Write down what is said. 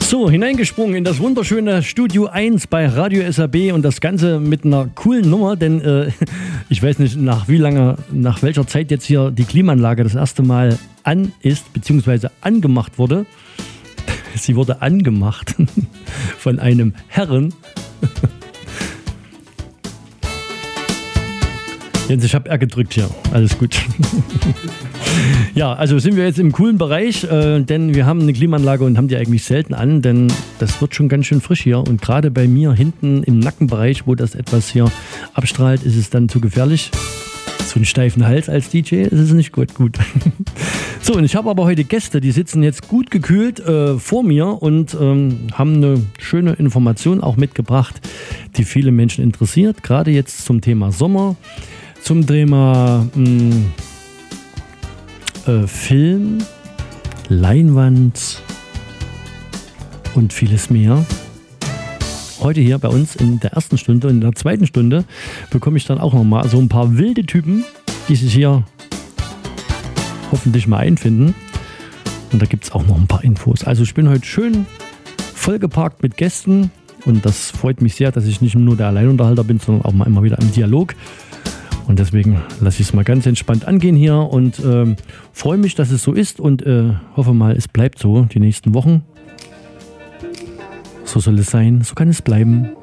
So, hineingesprungen in das wunderschöne Studio 1 bei Radio SAB und das Ganze mit einer coolen Nummer, denn ich weiß nicht, nach welcher Zeit jetzt hier die Klimaanlage das erste Mal an ist, beziehungsweise angemacht wurde. Sie wurde angemacht von einem Herren. Jens, ich habe R gedrückt hier. Alles gut. Ja, also sind wir jetzt im coolen Bereich, denn wir haben eine Klimaanlage und haben die eigentlich selten an, denn das wird schon ganz schön frisch hier. Und gerade bei mir hinten im Nackenbereich, wo das etwas hier abstrahlt, ist es dann zu gefährlich. So einen steifen Hals als DJ ist es nicht gut. So, und ich habe aber heute Gäste, die sitzen jetzt gut gekühlt vor mir und haben eine schöne Information auch mitgebracht, die viele Menschen interessiert. Gerade jetzt zum Thema Sommer, zum Thema Film, Leinwand und vieles mehr. Heute hier bei uns in der ersten Stunde und in der zweiten Stunde bekomme ich dann auch nochmal so ein paar wilde Typen, die sich hier hoffentlich mal einfinden. Und da gibt es auch noch ein paar Infos. Also ich bin heute schön vollgeparkt mit Gästen und das freut mich sehr, dass ich nicht nur der Alleinunterhalter bin, sondern auch mal immer wieder im Dialog. Und deswegen lasse ich es mal ganz entspannt angehen hier und freue mich, dass es so ist und hoffe mal, es bleibt so die nächsten Wochen. So soll es sein, so kann es bleiben.